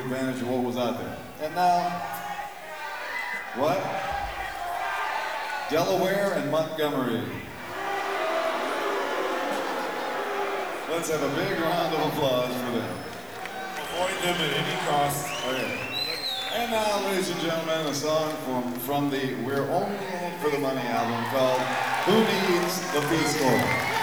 advantage of what was out there. And now, what? Delaware and Montgomery. Let's have a big round of applause for them. Avoid them at any cost. Okay. And now, ladies and gentlemen, a song from the We're Only In It For The Money album called Who Needs the Peace Corps?